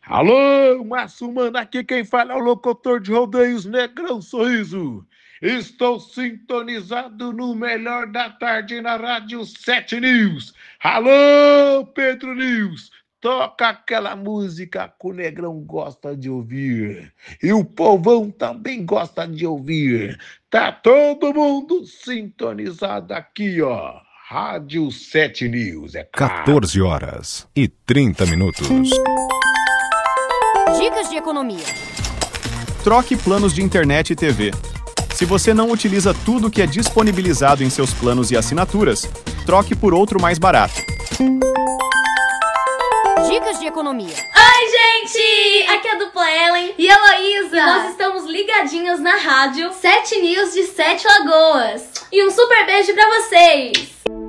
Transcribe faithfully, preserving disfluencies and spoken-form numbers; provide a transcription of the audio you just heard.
Alô, Márcio Mano, aqui quem fala é o locutor de rodeios Negrão Sorriso. Estou sintonizado no melhor da tarde na Rádio sete News. Alô, Pedro News, toca aquela música que o Negrão gosta de ouvir. E o povão também gosta de ouvir. Tá todo mundo sintonizado aqui, ó. Rádio sete News, é claro. quatorze horas e trinta minutos. Dicas de economia. Troque planos de internet e T V. Se você não utiliza tudo que é disponibilizado em seus planos e assinaturas, troque por outro mais barato. Dicas de economia. Oi, gente! Aqui é a dupla Ellen e Heloísa. E nós estamos ligadinhos na rádio sete News de Sete Lagoas. E um super beijo pra vocês!